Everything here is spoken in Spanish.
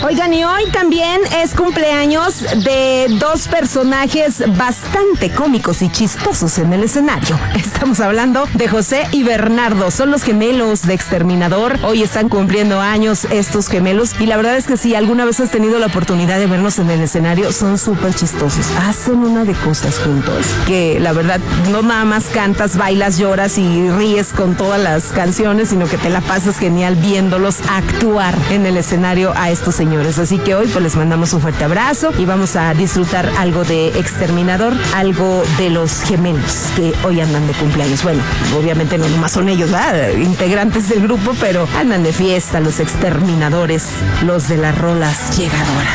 Oigan, y hoy también es cumpleaños de dos personajes bastante cómicos y chistosos en el escenario. Estamos hablando de José y Bernardo. Son los gemelos de Exterminador. Hoy están cumpliendo años estos gemelos. Y la verdad es que si alguna vez has tenido la oportunidad de verlos en el escenario, son súper chistosos. Hacen una de cosas juntos que la verdad no nada más cantas, bailas, lloras y ríes con todas las canciones, sino que te la pasas genial viéndolos actuar en el escenario a estos señores. Así que hoy pues les mandamos un fuerte abrazo y vamos a disfrutar algo de Exterminador, algo de los gemelos que hoy andan de cumpleaños. Bueno, obviamente no nomás son ellos, ¿verdad? Integrantes del grupo, pero andan de fiesta los Exterminadores, los de las rolas llegadoras.